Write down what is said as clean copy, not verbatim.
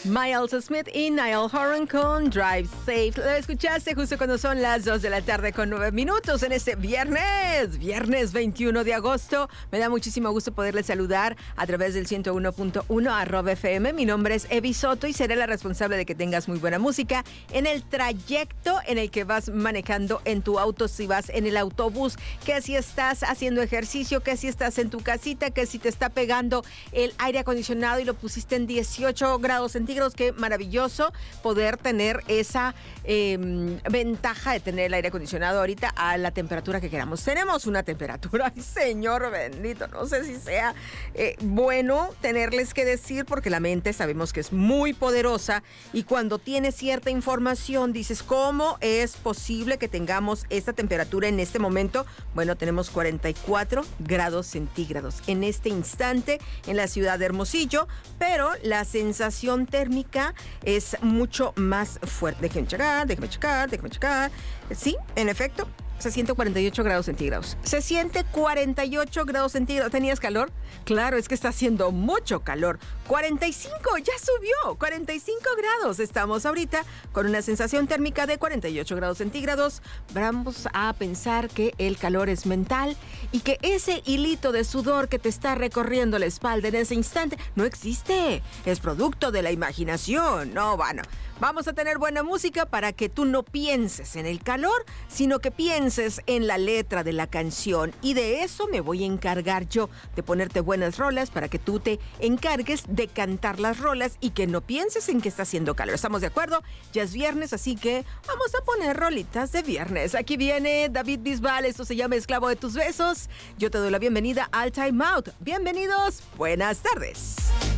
Miles Smith y Niall Horan con Drive Safe. Lo escuchaste justo cuando son las 2 de la tarde con 9 minutos en este viernes 21 de agosto. Me da muchísimo gusto poderles saludar a través del 101.1 @FM. Mi nombre es Evi Soto y seré la responsable de que tengas muy buena música en el trayecto en el que vas manejando en tu auto, si vas en el autobús, que si estás haciendo ejercicio, que si estás en tu casita, que si te está pegando el aire acondicionado y lo pusiste en 18 grados centígrados. Qué maravilloso poder tener esa ventaja de tener el aire acondicionado ahorita a la temperatura que queramos. Tenemos una temperatura, ay señor bendito, no sé si sea bueno tenerles que decir, porque la mente sabemos que es muy poderosa y cuando tiene cierta información dices, ¿cómo es posible que tengamos esta temperatura en este momento? Bueno, tenemos 44 grados centígrados en este instante en la ciudad de Hermosillo, pero la sensación térmica es mucho más fuerte. Déjenme checar. Sí, en efecto, se siente 48 grados centígrados. Se siente 48 grados centígrados. ¿Tenías calor? Claro, es que está haciendo mucho calor. 45, ya subió. 45 grados. Estamos ahorita con una sensación térmica de 48 grados centígrados. Vamos a pensar que el calor es mental y que ese hilito de sudor que te está recorriendo la espalda en ese instante no existe. Es producto de la imaginación. No, bueno. Vamos a tener buena música para que tú no pienses en el calor, sino que pienses en la letra de la canción. Y de eso me voy a encargar yo, de ponerte buenas rolas para que tú te encargues de cantar las rolas y que no pienses en que está haciendo calor. ¿Estamos de acuerdo? Ya es viernes, así que vamos a poner rolitas de viernes. Aquí viene David Bisbal, esto se llama Esclavo de tus besos. Yo te doy la bienvenida al Time Out. Bienvenidos, buenas tardes.